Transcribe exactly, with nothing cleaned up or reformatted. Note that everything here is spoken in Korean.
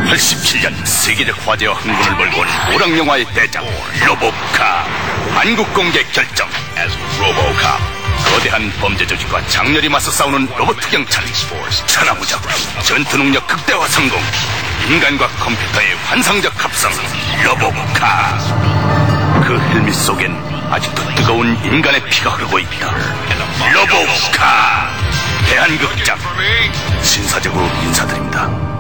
천팔십칠 년 세계적 화제와 흥분을 몰고 온 오락영화의 대작 로보캅. 한국 공개 결정. 거대한 범죄 조직과 장렬히 맞서 싸우는 로봇 경찰. 천하무적 전투능력 극대화 성공. 인간과 컴퓨터의 환상적 합성. 로보캅. 그 헬멧 속엔 아직도 뜨거운 인간의 피가 흐르고 있다. 로보캅. 대한극장 신사적으로 인사드립니다.